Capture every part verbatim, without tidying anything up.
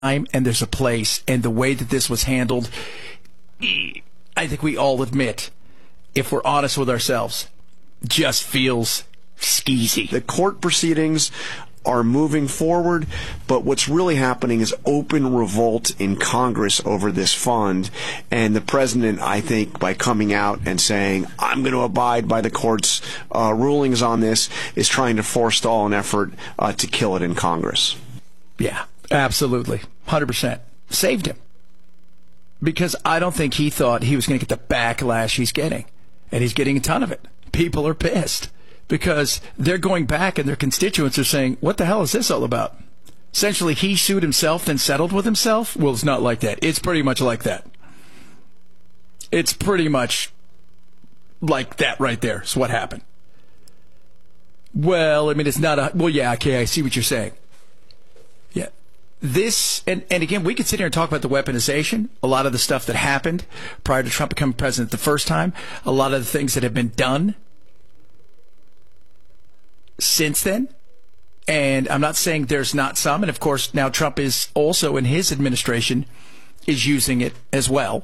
time and there's a place, and the way that this was handled, I think we all admit, if we're honest with ourselves, just feels skeezy. The court proceedings are moving forward, but what's really happening is open revolt in Congress over this fund, and the president, I think, by coming out and saying, I'm going to abide by the court's uh, rulings on this, is trying to forestall an effort uh, to kill it in Congress. Yeah, absolutely. one hundred percent. Saved him. Because I don't think he thought he was going to get the backlash he's getting, and he's getting a ton of it. People are pissed because they're going back and their constituents are saying, what the hell is this all about? Essentially, he sued himself, then settled with himself? Well, it's not like that. It's pretty much like that. It's pretty much like that right there is what happened. Well, I mean, it's not a... Well, yeah, okay, I see what you're saying. Yeah. This, and, and again, we could sit here and talk about the weaponization, a lot of the stuff that happened prior to Trump becoming president the first time, a lot of the things that have been done since then. And I'm not saying there's not some. And, of course, now Trump is also, in his administration, is using it as well.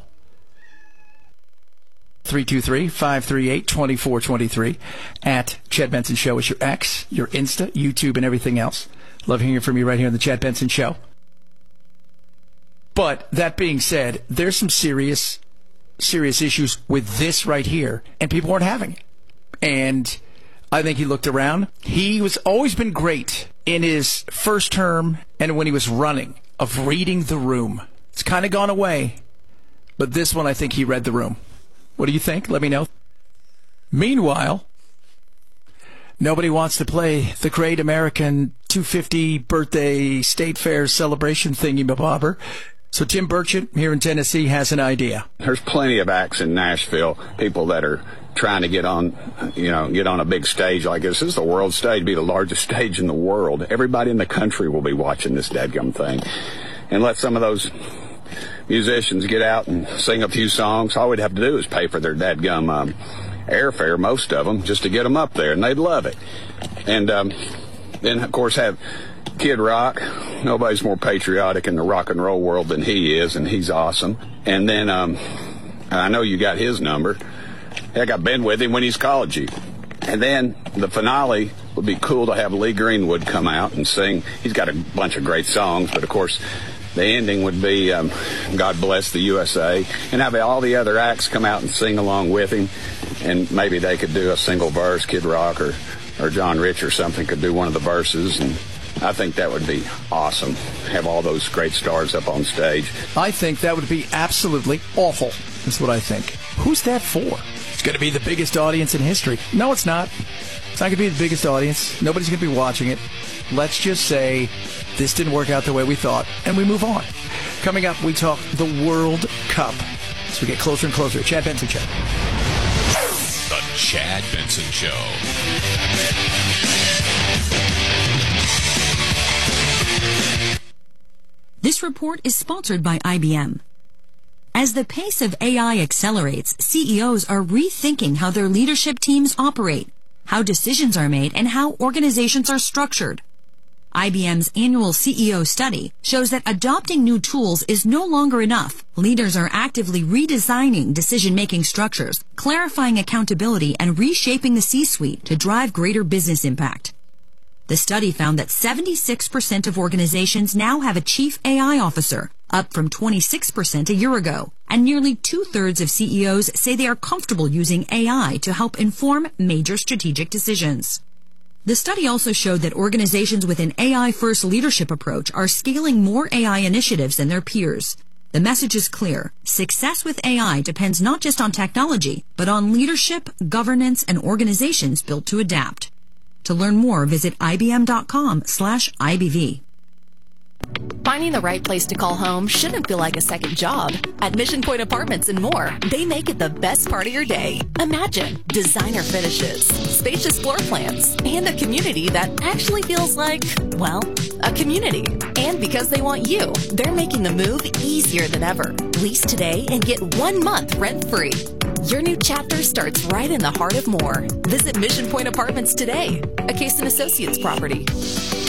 three two three, five three eight, two four two three. At Chad Benson Show is your X, your Insta, YouTube, and everything else. Love hearing from you right here on the Chad Benson Show. But that being said, there's some serious, serious issues with this right here, and people weren't having it. And I think he looked around. He was always been great in his first term and when he was running of reading the room. It's kind of gone away, but this one I think he read the room. What do you think? Let me know. Meanwhile, nobody wants to play the great American two hundred fiftieth birthday state fair celebration thingy-mabobber. So Tim Burchett here in Tennessee has an idea. There's plenty of acts in Nashville, people that are trying to get on, you know, get on a big stage like this. This is the world stage, be the largest stage in the world. Everybody in the country will be watching this dadgum thing. And let some of those musicians get out and sing a few songs. All we'd have to do is pay for their dadgum um, airfare, most of them, just to get them up there, and they'd love it. And um, then, of course, have Kid Rock. Nobody's more patriotic in the rock and roll world than he is, and he's awesome. And then um, I know you got his number. Heck, I've been with him when he's called you. And then the finale would be cool to have Lee Greenwood come out and sing. He's got a bunch of great songs, but of course the ending would be um, God Bless the U S A, and have all the other acts come out and sing along with him. And maybe they could do a single verse, Kid Rock or, or John Rich or something could do one of the verses. And I think that would be awesome, have all those great stars up on stage. I think that would be absolutely awful. That's what I think. Who's that for? It's going to be the biggest audience in history. No, it's not. It's not going to be the biggest audience. Nobody's going to be watching it. Let's just say this didn't work out the way we thought, and we move on. Coming up, we talk the World Cup as we get closer and closer. Chad Benson Show. The Chad Benson Show. This report is sponsored by I B M. As the pace of A I accelerates, C E Os are rethinking how their leadership teams operate, how decisions are made, and how organizations are structured. I B M's annual C E O study shows that adopting new tools is no longer enough. Leaders are actively redesigning decision-making structures, clarifying accountability, and reshaping the C-suite to drive greater business impact. The study found that seventy-six percent of organizations now have a chief A I officer, up from twenty-six percent a year ago, and nearly two-thirds of C E Os say they are comfortable using A I to help inform major strategic decisions. The study also showed that organizations with an A I-first leadership approach are scaling more A I initiatives than their peers. The message is clear. Success with A I depends not just on technology, but on leadership, governance, and organizations built to adapt. To learn more, visit ibm.com slash IBV. Finding the right place to call home shouldn't feel like a second job. At Mission Point Apartments and more, they make it the best part of your day. Imagine designer finishes, spacious floor plans, and a community that actually feels like, well, a community. And because they want you, they're making the move easier than ever. Lease today and get one month rent-free. Your new chapter starts right in the heart of Moore. Visit Mission Point Apartments today, a Case and Associates property.